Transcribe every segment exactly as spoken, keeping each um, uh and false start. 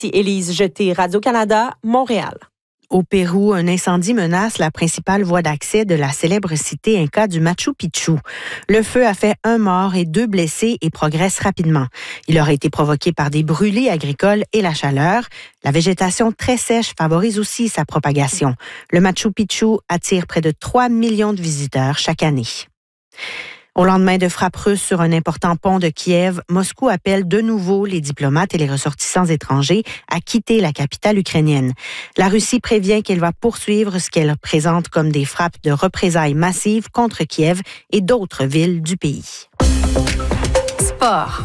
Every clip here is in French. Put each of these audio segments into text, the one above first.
Élise Jeté, Radio-Canada, Montréal. Au Pérou, un incendie menace la principale voie d'accès de la célèbre cité inca du Machu Picchu. Le feu a fait un mort et deux blessés et progresse rapidement. Il aurait été provoqué par des brûlés agricoles et la chaleur. La végétation très sèche favorise aussi sa propagation. Le Machu Picchu attire près de trois millions de visiteurs chaque année. Au lendemain de frappes russes sur un important pont de Kiev, Moscou appelle de nouveau les diplomates et les ressortissants étrangers à quitter la capitale ukrainienne. La Russie prévient qu'elle va poursuivre ce qu'elle présente comme des frappes de représailles massives contre Kiev et d'autres villes du pays. Sport.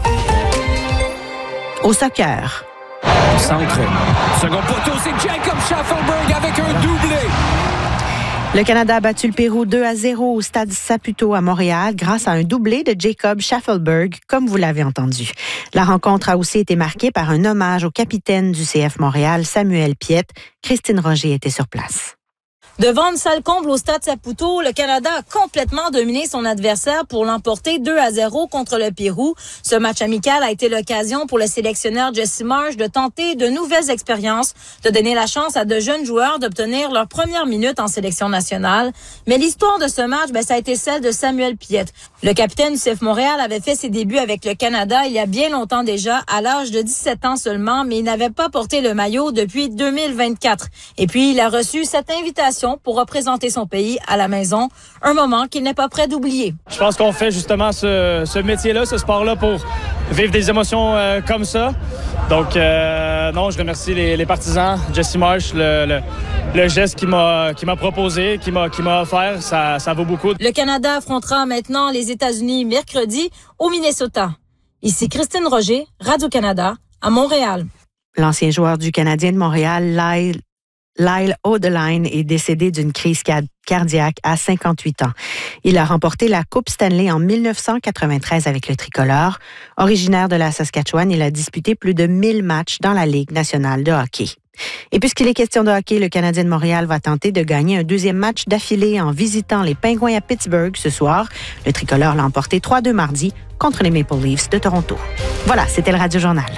Au soccer. Centre. Second poteau, c'est Jacob Schaffelberg avec un doublé. Le Canada a battu le Pérou deux à zéro au stade Saputo à Montréal grâce à un doublé de Jacob Schaffelberg, comme vous l'avez entendu. La rencontre a aussi été marquée par un hommage au capitaine du C F Montréal, Samuel Piette. Christine Roger était sur place. Devant une salle comble au stade Saputo, le Canada a complètement dominé son adversaire pour l'emporter deux à zéro contre le Pérou. Ce match amical a été l'occasion pour le sélectionneur Jesse Marsh de tenter de nouvelles expériences, de donner la chance à de jeunes joueurs d'obtenir leur première minute en sélection nationale. Mais l'histoire de ce match, ben, ça a été celle de Samuel Piette. Le capitaine du C F Montréal avait fait ses débuts avec le Canada il y a bien longtemps déjà, à l'âge de dix-sept ans seulement, mais il n'avait pas porté le maillot depuis deux mille vingt-quatre. Et puis, il a reçu cette invitation pour représenter son pays à la maison, un moment qu'il n'est pas prêt d'oublier. Je pense qu'on fait justement ce, ce métier-là, ce sport-là pour vivre des émotions euh, comme ça. Donc, euh, non, je remercie les, les partisans, Jesse Marsh, le, le, le geste qu'il m'a, qu'il m'a proposé, qu'il m'a, qu'il m'a offert, ça, ça vaut beaucoup. Le Canada affrontera maintenant les États-Unis mercredi au Minnesota. Ici Christine Roger, Radio-Canada, à Montréal. L'ancien joueur du Canadien de Montréal, Lyle Lyle Odeline est décédé d'une crise cardiaque à cinquante-huit ans. Il a remporté la Coupe Stanley en dix-neuf cent quatre-vingt-treize avec le tricolore. Originaire de la Saskatchewan, il a disputé plus de mille matchs dans la Ligue nationale de hockey. Et puisqu'il est question de hockey, le Canadien de Montréal va tenter de gagner un deuxième match d'affilée en visitant les Pingouins à Pittsburgh ce soir. Le tricolore l'a emporté trois deux mardi contre les Maple Leafs de Toronto. Voilà, c'était le Radio Journal.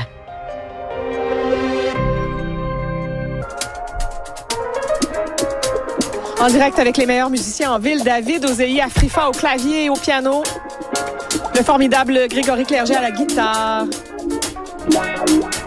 En direct avec les meilleurs musiciens en ville, David Ozeyi à Frifa au clavier et au piano. Le formidable Grégory Clerget à la guitare.